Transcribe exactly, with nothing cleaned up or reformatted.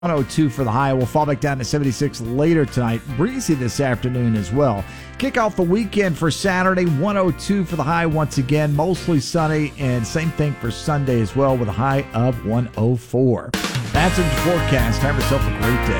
one oh two for the high. We'll fall back down to seventy-six later tonight. Breezy this afternoon as well. Kick off the weekend for Saturday, one oh two for the high once again. Mostly sunny, and same thing for Sunday as well with a high of one oh four. That's in the forecast. Have yourself a great day.